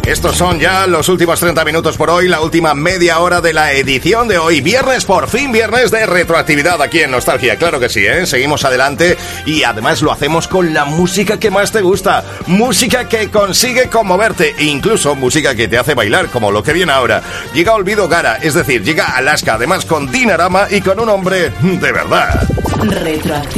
Estos son ya los últimos 30 minutos por hoy, la última media hora de la edición de hoy. Viernes, por fin viernes de retroactividad aquí en Nostalgia. Claro que sí, ¿eh? Seguimos adelante y además lo hacemos con la música que más te gusta. Música que consigue conmoverte e incluso música que te hace bailar, como lo que viene ahora. Llega Olvido Gara, es decir, llega Alaska, además con Dinarama y con un hombre de verdad. Retroactividad.